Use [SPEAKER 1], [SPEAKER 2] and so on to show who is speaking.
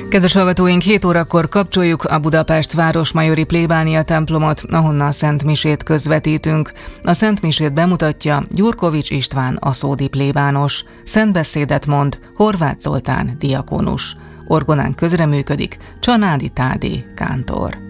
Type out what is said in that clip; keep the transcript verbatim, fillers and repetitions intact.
[SPEAKER 1] Kedves hallgatóink, hét órakor kapcsoljuk a Budapest Városmajori plébánia templomot, ahonnan a Szent Misét közvetítünk. A Szent Misét bemutatja Gyurkovics István aszódi plébános. Szentbeszédet mond Horváth Zoltán diakónus. Orgonán közreműködik Csanádi Tádé kántor.